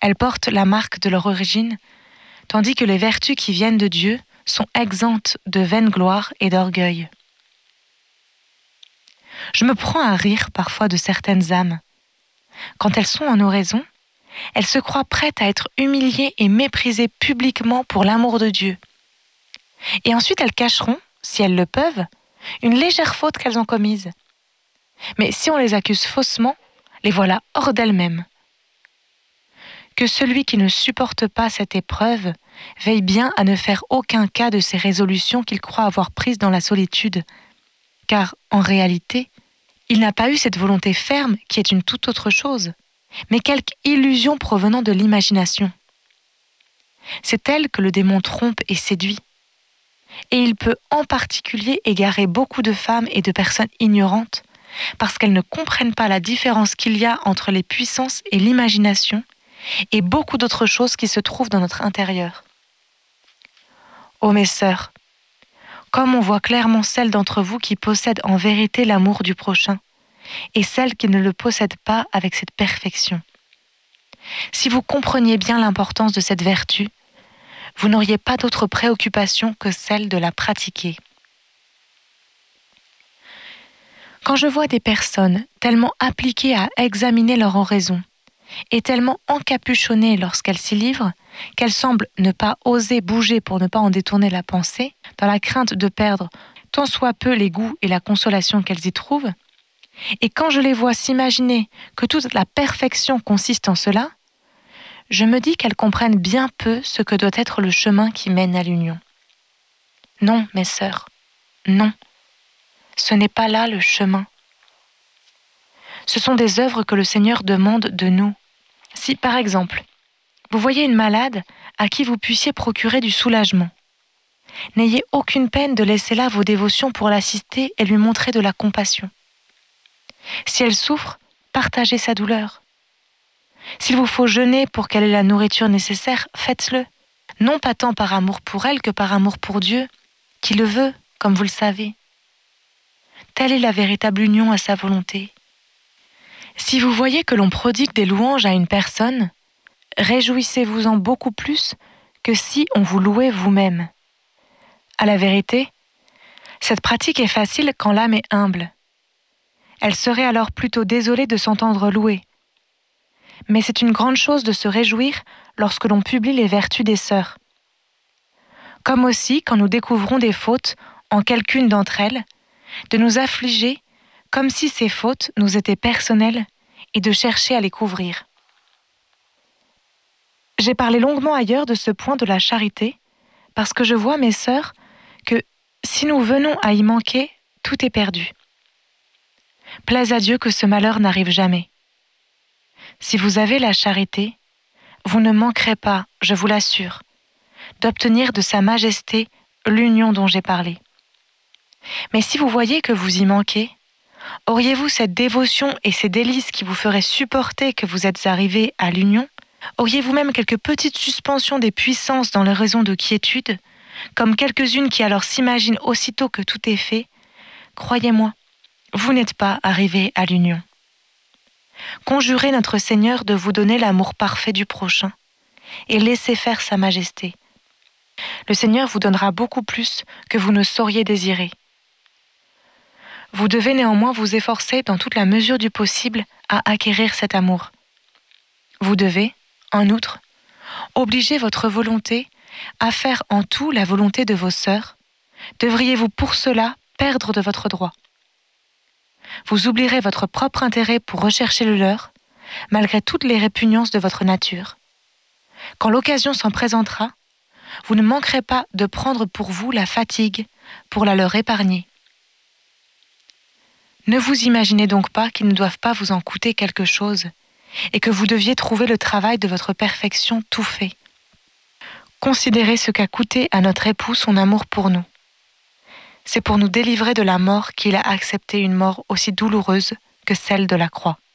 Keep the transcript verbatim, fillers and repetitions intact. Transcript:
Elles portent la marque de leur origine, tandis que les vertus qui viennent de Dieu sont exemptes de vaine gloire et d'orgueil. Je me prends à rire parfois de certaines âmes. Quand elles sont en oraison, elles se croient prêtes à être humiliées et méprisées publiquement pour l'amour de Dieu. Et ensuite elles cacheront, si elles le peuvent, une légère faute qu'elles ont commise. Mais si on les accuse faussement, les voilà hors d'elles-mêmes. Que celui qui ne supporte pas cette épreuve veille bien à ne faire aucun cas de ces résolutions qu'il croit avoir prises dans la solitude, car, en réalité, il n'a pas eu cette volonté ferme qui est une toute autre chose, mais quelque illusion provenant de l'imagination. C'est elle que le démon trompe et séduit. Et il peut en particulier égarer beaucoup de femmes et de personnes ignorantes, parce qu'elles ne comprennent pas la différence qu'il y a entre les puissances et l'imagination, et beaucoup d'autres choses qui se trouvent dans notre intérieur. Ô mes sœurs, comme on voit clairement celles d'entre vous qui possèdent en vérité l'amour du prochain, et celles qui ne le possèdent pas avec cette perfection. Si vous compreniez bien l'importance de cette vertu, vous n'auriez pas d'autre préoccupation que celle de la pratiquer. Quand je vois des personnes tellement appliquées à examiner leur oraison, et tellement encapuchonnées lorsqu'elles s'y livrent, qu'elles semblent ne pas oser bouger pour ne pas en détourner la pensée, dans la crainte de perdre tant soit peu les goûts et la consolation qu'elles y trouvent, et quand je les vois s'imaginer que toute la perfection consiste en cela, je me dis qu'elles comprennent bien peu ce que doit être le chemin qui mène à l'union. Non, mes sœurs, non, ce n'est pas là le chemin. Ce sont des œuvres que le Seigneur demande de nous. Si, par exemple, vous voyez une malade à qui vous puissiez procurer du soulagement, n'ayez aucune peine de laisser là vos dévotions pour l'assister et lui montrer de la compassion. Si elle souffre, partagez sa douleur. S'il vous faut jeûner pour qu'elle ait la nourriture nécessaire, faites-le. Non pas tant par amour pour elle que par amour pour Dieu, qui le veut, comme vous le savez. Telle est la véritable union à sa volonté. Si vous voyez que l'on prodigue des louanges à une personne, réjouissez-vous-en beaucoup plus que si on vous louait vous-même. À la vérité, cette pratique est facile quand l'âme est humble. Elle serait alors plutôt désolée de s'entendre louer. Mais c'est une grande chose de se réjouir lorsque l'on publie les vertus des sœurs. Comme aussi quand nous découvrons des fautes en quelqu'une d'entre elles, de nous affliger comme si ces fautes nous étaient personnelles et de chercher à les couvrir. J'ai parlé longuement ailleurs de ce point de la charité, parce que je vois, mes sœurs, que si nous venons à y manquer, tout est perdu. Plaise à Dieu que ce malheur n'arrive jamais. Si vous avez la charité, vous ne manquerez pas, je vous l'assure, d'obtenir de sa majesté l'union dont j'ai parlé. Mais si vous voyez que vous y manquez, auriez-vous cette dévotion et ces délices qui vous feraient supporter que vous êtes arrivés à l'union? Auriez-vous même quelques petites suspensions des puissances dans leur raison de quiétude, comme quelques-unes qui alors s'imaginent aussitôt que tout est fait? Croyez-moi, vous n'êtes pas arrivés à l'union. Conjurez notre Seigneur de vous donner l'amour parfait du prochain et laissez faire sa majesté. Le Seigneur vous donnera beaucoup plus que vous ne sauriez désirer. Vous devez néanmoins vous efforcer dans toute la mesure du possible à acquérir cet amour. Vous devez, en outre, obliger votre volonté à faire en tout la volonté de vos sœurs. Devriez-vous pour cela perdre de votre droit. Vous oublierez votre propre intérêt pour rechercher le leur, malgré toutes les répugnances de votre nature. Quand l'occasion s'en présentera, vous ne manquerez pas de prendre pour vous la fatigue pour la leur épargner. Ne vous imaginez donc pas qu'ils ne doivent pas vous en coûter quelque chose, et que vous deviez trouver le travail de votre perfection tout fait. Considérez ce qu'a coûté à notre époux son amour pour nous. C'est pour nous délivrer de la mort qu'il a accepté une mort aussi douloureuse que celle de la croix.